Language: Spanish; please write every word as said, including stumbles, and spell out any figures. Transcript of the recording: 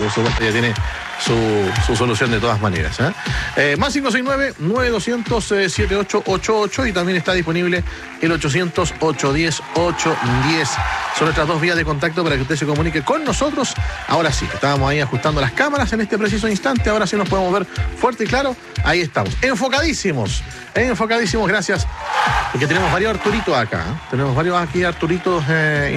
por supuesto ya tiene su, su solución de todas maneras. ¿eh? Eh, más cinco seis nueve, nueve dos cero cero, siete ocho ocho ocho y también está disponible el ochocientos, ochocientos diez, ochocientos diez. Son nuestras dos vías de contacto para que usted se comunique con nosotros. Ahora sí, estábamos ahí ajustando las cámaras en este preciso instante. Ahora sí nos podemos ver fuerte y claro. Ahí estamos, enfocadísimos, enfocadísimos, gracias. Porque tenemos varios Arturitos acá. ¿eh? Tenemos varios aquí Arturitos. Eh,